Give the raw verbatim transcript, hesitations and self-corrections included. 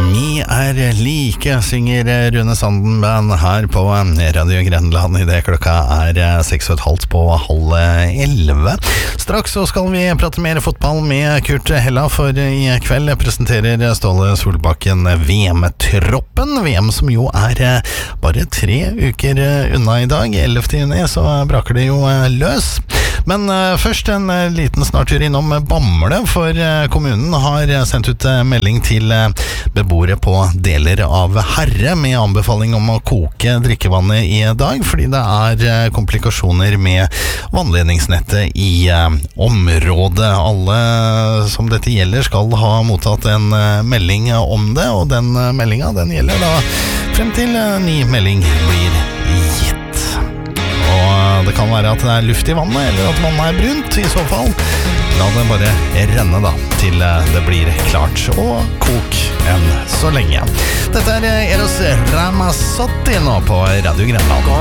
Vi er like, synger Rune Sanden Band her på Radio Grenland i det klokka er seks og et halvt på halv elleve. Straks så skal vi prate mer fotball med Kurt Hella, for i kveld presenterer Ståle Solbakken V M-troppen. V M som jo er bare tre uker unna i dag, ellevte juni, så braker det jo løs. Men først en liten snartur innom Bamble, for kommunen har sendt ut melding til beboere på deler av Herre med anbefaling om å koke drikkevannet i dag, fordi det er komplikasjoner med vannledningsnettet i området. Alle som dette gjelder skal ha mottatt en melding om det, og den meldingen den gjelder da frem til ny melding blir gitt. Og det kan være at det er luft i vannet, eller at vannet er brunt. I så fall, la det bare renne da, til det blir klart, og kok enn så lenge. Dette er Eros Ramazzotti nå på Radio Grenland.